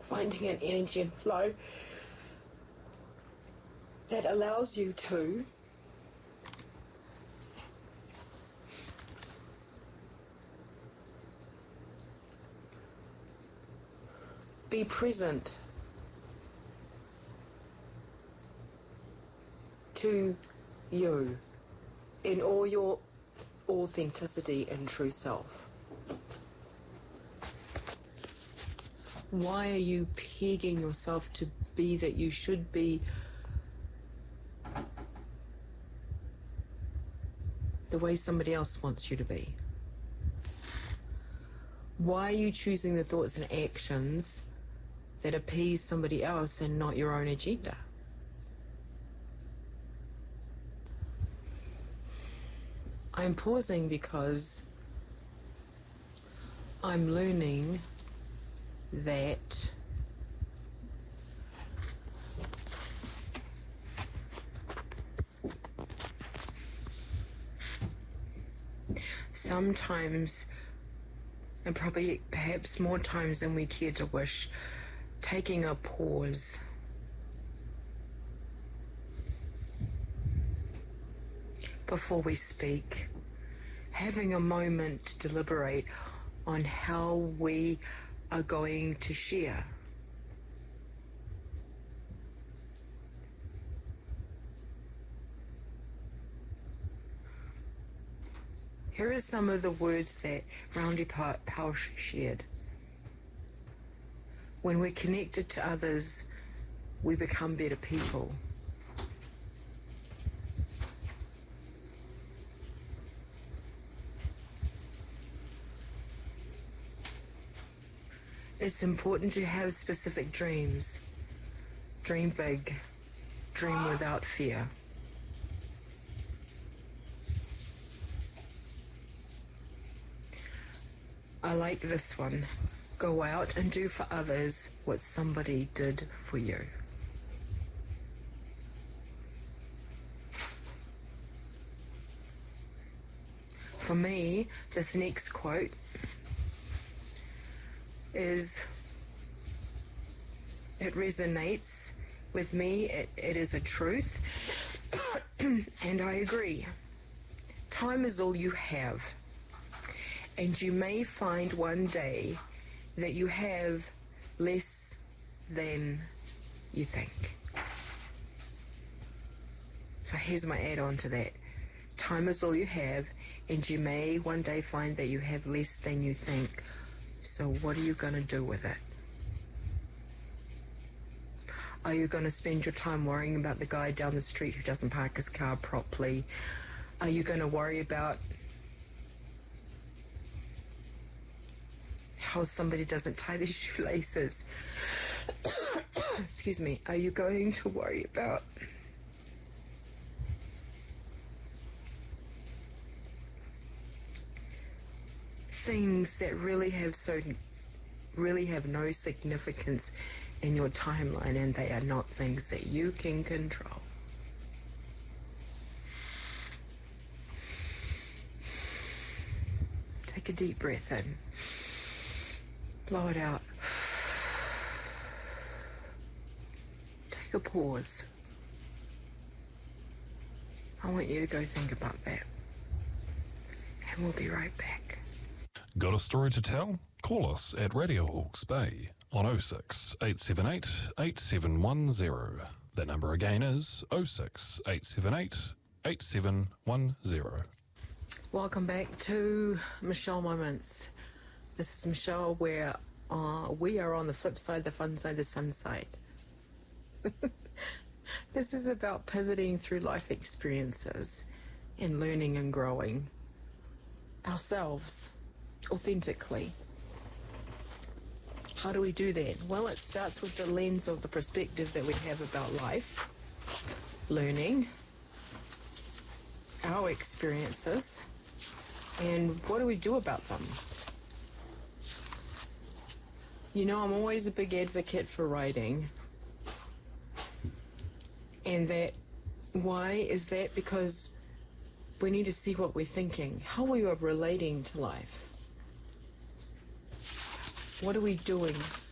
finding an energy and flow that allows you to be present to you in all your authenticity and true self. Why are you pegging yourself to be that you should be the way somebody else wants you to be? Why are you choosing the thoughts and actions that appease somebody else and not your own agenda? I'm pausing because I'm learning that sometimes, and probably perhaps more times than we care to wish, taking a pause before we speak, having a moment to deliberate on how we are going to share. Here are some of the words that Roundy Pausch shared. When we're connected to others, we become better people. It's important to have specific dreams. Dream big. Dream without fear. I like this one. Go out and do for others what somebody did for you. For me, this next quote it resonates with me. It is a truth, and I agree. Time is all you have, and you may find one day that you have less than you think. So here's my add-on to that. Time is all you have, and you may one day find that you have less than you think. So what are you going to do with it? Are you going to spend your time worrying about the guy down the street who doesn't park his car properly? Are you going to worry about how somebody doesn't tie their shoelaces? Excuse me. Are you going to worry about things that really have no significance in your timeline, and they are not things that you can control? Take a deep breath in. Blow it out. Take a pause. I want you to go think about that. And we'll be right back. Got a story to tell? Call us at Radio Hawke's Bay on 06 878 8710. That number again is 06 878 8710. Welcome back to Michelle Moments. This is Michelle, where we are on the flip side, the fun side, the sun side. This is about pivoting through life experiences and learning and growing ourselves authentically. How do we do that? Well, it starts with the lens of the perspective that we have about life, learning, our experiences, and what do we do about them? You know, I'm always a big advocate for writing. And why is that? Because we need to see what we're thinking, how we are relating to life. What are we doing